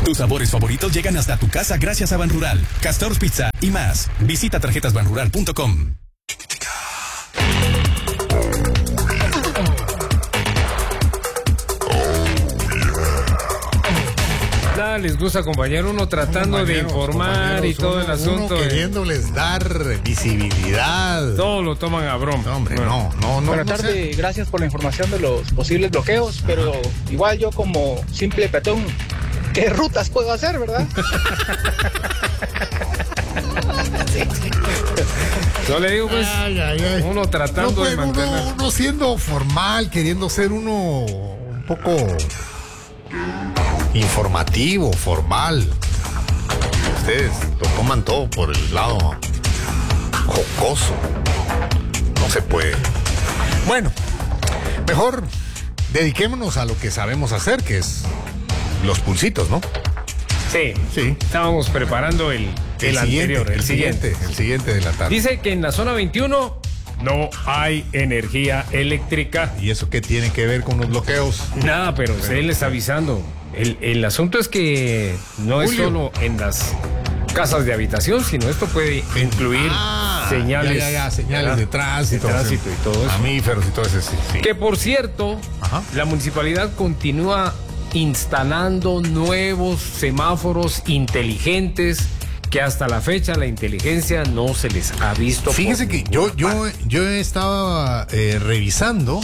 Tus sabores favoritos llegan hasta tu casa gracias a Banrural, Castor's Pizza y más. Visita tarjetasbanrural.com. Les gusta acompañar uno tratando de informar y todo el asunto. Queriéndoles dar visibilidad. Todo lo toman a broma. No, hombre, no. Buenas tardes, gracias por la información de los posibles bloqueos, pero igual yo como simple peatón, ¿qué rutas puedo hacer, verdad? Yo le digo, pues, uno tratando de mantener. Uno siendo formal, queriendo ser uno un poco informativo, formal. Ustedes lo toman todo por el lado jocoso. No se puede. Bueno, mejor dediquémonos a lo que sabemos hacer, que es los pulsitos, ¿no? Sí. Estábamos preparando el siguiente de la tarde. Dice que en la zona 21 no hay energía eléctrica. ¿Y eso qué tiene que ver con los bloqueos? Nada, pero él le está avisando. El asunto es que no es solo en las casas de habitación, sino esto puede incluir señales. Señales de tránsito. Y todo eso. Mamíferos y todo eso, sí. Que por cierto, la municipalidad continúa instalando nuevos semáforos inteligentes que hasta la fecha la inteligencia no se les ha visto. Fíjese que yo estaba revisando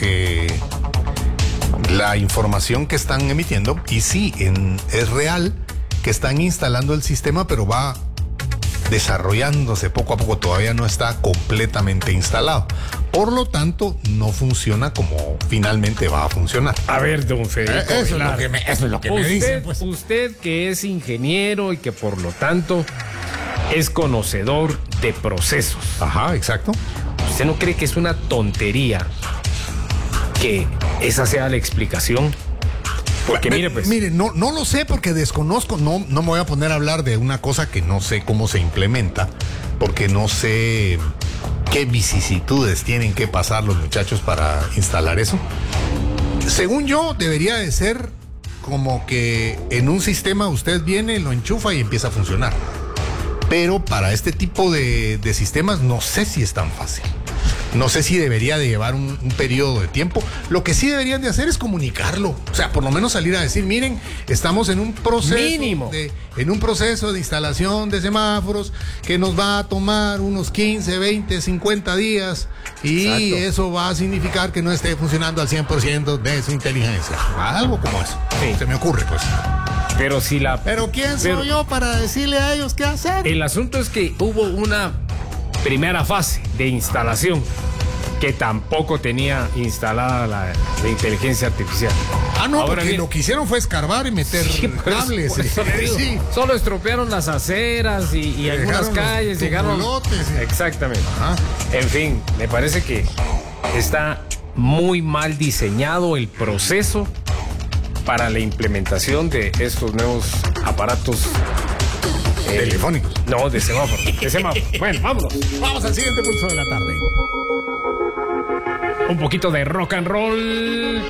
la información que están emitiendo y sí, es real que están instalando el sistema, pero va desarrollándose poco a poco, todavía no está completamente instalado. Por lo tanto, no funciona como finalmente va a funcionar. A ver, don Federico, eso es lo que me dicen. Pues. Usted que es ingeniero y que por lo tanto es conocedor de procesos. Ajá, exacto. ¿Usted no cree que es una tontería que esa sea la explicación? Porque mire, no lo sé porque desconozco, no me voy a poner a hablar de una cosa que no sé cómo se implementa, porque no sé qué vicisitudes tienen que pasar los muchachos para instalar eso. Según yo, debería de ser como que en un sistema usted viene, lo enchufa y empieza a funcionar. Pero para este tipo de sistemas no sé si es tan fácil. No sé si debería de llevar un periodo de tiempo. Lo que sí deberían de hacer es comunicarlo. O sea, por lo menos salir a decir, miren, estamos en un proceso mínimo en un proceso de instalación de semáforos que nos va a tomar unos 15, 20, 50 días y exacto, eso va a significar que no esté funcionando al 100% de su inteligencia. Algo como eso. Sí. Se me ocurre, pues. Pero ¿quién soy yo para decirle a ellos qué hacer? El asunto es que hubo una primera fase de instalación que tampoco tenía instalada la inteligencia artificial. No, ahora porque lo que hicieron fue escarbar y meter cables. Sí. Solo estropearon las aceras y algunas calles, llegaron. Exactamente. Ajá. En fin, me parece que está muy mal diseñado el proceso para la implementación de estos nuevos aparatos telefónicos. No, de semáforo. Bueno, vámonos. Vamos al siguiente pulso de la tarde. Un poquito de rock and roll.